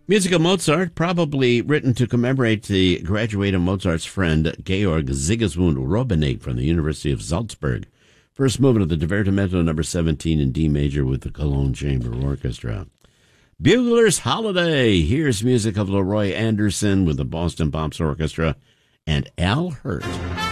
Music of Mozart, probably written to commemorate the graduate of Mozart's friend Georg Sigismund Robenig from the University of Salzburg. First movement of the Divertimento number 17 in D major with the Cologne Chamber Orchestra. Bugler's Holiday. Here's music of Leroy Anderson with the Boston Pops Orchestra and Al Hirt.